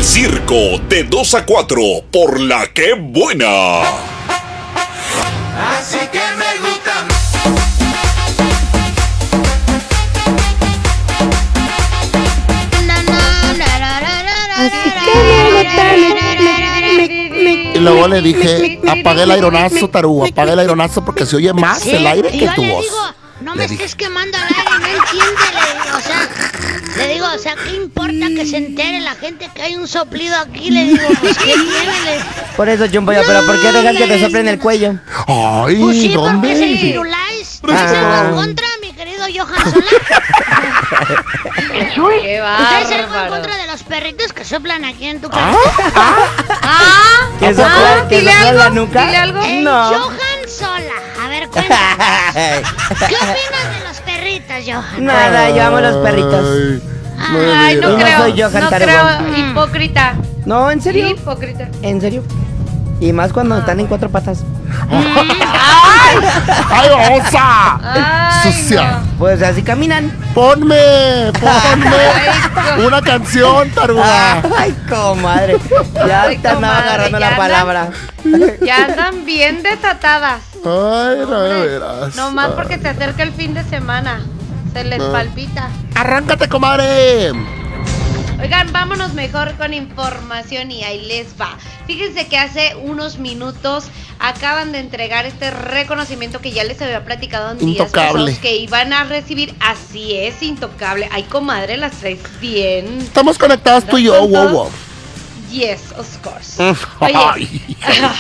El circo de 2 a 4 por La Que Buena. Así que me gusta. Así que Y luego le dije, apague el aironazo, tarugo, apague el aironazo porque se oye más el aire que tu voz. No me estés quemando al aire, no entiéndele. O sea, le digo, o sea, ¿qué importa que se entere la gente que hay un soplido aquí? Le digo, pues, ¿qué tiene? Por eso, Chumbo, pero ¿por qué dejan que te soplen el cuello? Ay, Pues sí, porque se ¿dónde? Firulais. ¿Ustedes algo en contra, mi querido Johan Sola? ¡Qué ¿Ustedes algo en bárbaro! contra de los perritos que soplan aquí en tu casa? ¿Que soplan la nuca? Dile algo. No. Johan Sola, a ver, cuéntame. ¿Qué opinas de los perritos, Johan? Nada, yo amo los perritos. Ay, no Y no creo, soy Johan no Tarugo. creo, hipócrita. No, ¿en serio? Hipócrita. ¿En serio? Y más cuando están en 4 patas. ¡Ay, osa! Ay, Sucia. Pues así caminan. Ponme Ay, una canción, taruga. Ay, comadre. Ya Ay, te andaba comadre, agarrando ya la andan. palabra. Ya andan bien desatadas. Ay, no de veras. Nomás porque se acerca el fin de semana. Se les palpita. Arráncate, comadre. Oigan, vámonos mejor con información y ahí les va. Fíjense que hace unos minutos acaban de entregar este reconocimiento que ya les había platicado en días Intocable. pasados que iban a recibir. Así es, Intocable. Ay, comadre, las traes bien. Estamos conectados tú y yo, wow, wow. Yes, of course. Ay.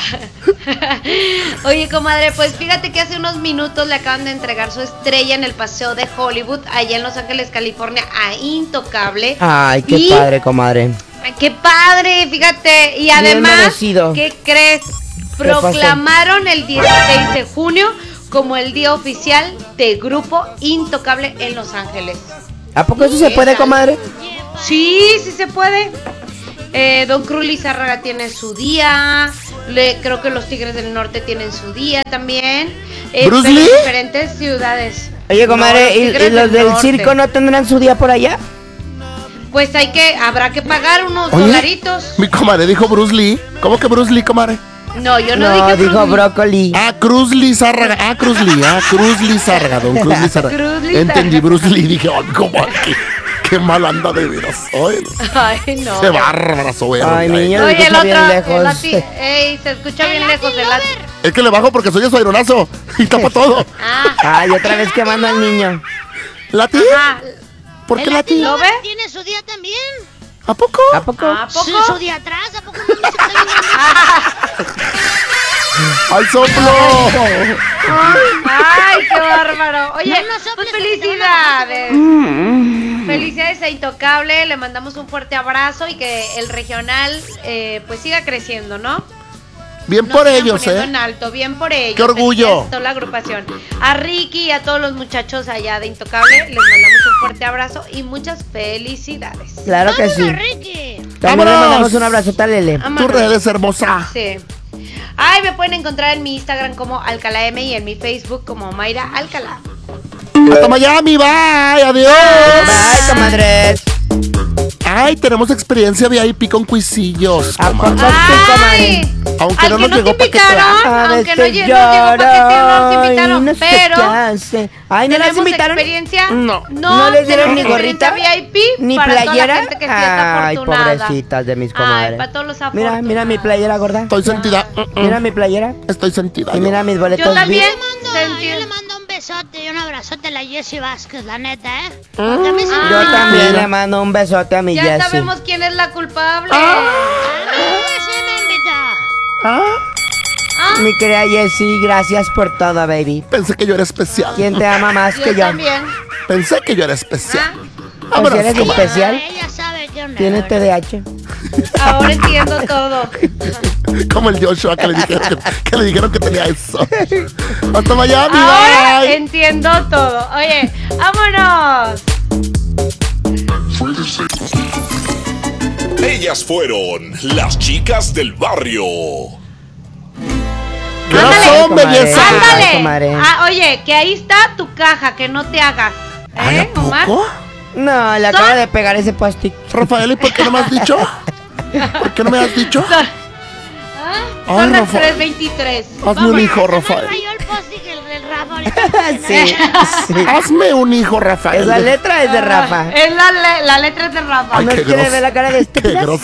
Oye, comadre, pues fíjate que hace unos minutos le acaban de entregar su estrella en el Paseo de Hollywood, allá en Los Ángeles, California, a Intocable. Ay, qué Y- padre, comadre. Ay, ¡qué padre! Fíjate. Y Bien además, merecido. ¿qué crees? Proclamaron el 16 de junio como el día oficial de Grupo Intocable en Los Ángeles. ¿A poco eso se puede, comadre? Sí, sí se puede. Don Cruz Lizárraga tiene su día. Creo que los Tigres del Norte tienen su día también. ¿Bruce pero en Lee? diferentes ciudades. Oye, comadre, No, ¿y Tigres los del Norte. circo no tendrán su día por allá? Pues habrá que pagar unos Oye, dolaritos. mi comadre dijo Bruce Lee. ¿Cómo que Bruce Lee, comadre? No, yo no, No, dije dijo Bruce Lee. brócoli. Ah, Cruz Lizárraga. Ah, Cruz Lee. Ah, Cruz Lizárraga. Don Cruz Lizárraga. Cruz Lizárraga. Entendí Bruce Lee. Dije, ay, comadre, qué mal anda de veras. Ay, Ay, no. qué bárbara soberbia. Ay, niña, lo Oye, el escucha otro, bien lejos. el lati- ey, se escucha bien lejos el lati. Es que le bajo porque soy su aironazo y tapa todo. Ah, Ay, otra vez quemando al niño. ¿Lati? ajá. ¿Por qué ¿El Lati? ¿Lo ve? tiene su día también? ¿A poco? ¿A poco? ¿A poco? Sí, su día atrás, ¿a poco no me está viendo? ¡Ay, soplo! Ay, qué bárbaro. Oye, No, no pues soples, felicidades. Felicidades a Intocable, le mandamos un fuerte abrazo y que el regional pues siga creciendo, ¿no? Bien No por sigan ellos, poniendo ¿eh? en alto, bien por ellos. ¡Qué orgullo! Felicidades a toda la agrupación. A Ricky y a todos los muchachos allá de Intocable, les mandamos un fuerte abrazo y muchas felicidades. Claro que sí. ¡Vámonos, Ricky! También le ¡Vámonos! mandamos un abrazo, Lele. Tus Vámonos. redes, hermosa. Sí. Ay, me pueden encontrar en mi Instagram como Alcalá M y en mi Facebook como Mayra Alcalá. Hasta Miami, bye, adiós. Bye, comadres. Ay, tenemos experiencia VIP con cuisillos, ¿A poco comadre. sí, comadre? Aunque no nos te llegó paquete. invitaron, A aunque no veces llegó paquete, no nos lloro invitaron, y no sé pero qué hace. Ay, ¿no las tenemos invitaron? experiencia. No. ¿No les dieron tenemos ni gorrita? experiencia VIP ¿Ni para toda la playera? gente que sí está Ay, afortunada. pobrecitas de mis Ay, comadres. para todos los Mira, afortunados. mira mi playera gorda. Estoy sentida. Mira mi playera. Estoy sentida. Y yo. mira mis boletos Yo también. Yo le mando un besote y un abrazote a la Jessie Vázquez, la neta, ¿eh? Porque a mí sí me Yo manda- también mira. le mando un besote a mi Ya Jessie. sabemos quién es la culpable. A mí sí me invitó. Ah, Mi querida Jessie, gracias por todo, baby. pensé que yo era especial. ¿Quién te ama más Yo que yo? también. Pensé que yo era especial. Ah, Pues Vámonos, eres comadre. especial. Ella sabe que onda. Tiene TDAH. ahora entiendo todo. Como el Joshua que le dijeron que tenía eso. Hasta Miami, Ahora bye. entiendo todo. Oye, vámonos. Ellas fueron las chicas del barrio. ¿Qué Ándale, razón, comadre. belleza? Ay, Ándale. comadre. Ah, oye, que ahí está tu caja, que no te hagas. Ay, ¿a Omar? poco? No, le acabo de pegar ese post-it. Rafael, ¿y por qué no me has dicho? ¿Por qué no me has dicho? Ay, Son las Rafa. 3:23. Hazme un hijo, Rafael. Rayó el post-it el Rafa ahorita. Sí, sí. Hazme un hijo, Rafael. Esa letra es de Rafa. La letra es de Rafa. Ay, No qué quiere gros- ver la cara de este Qué pedazo.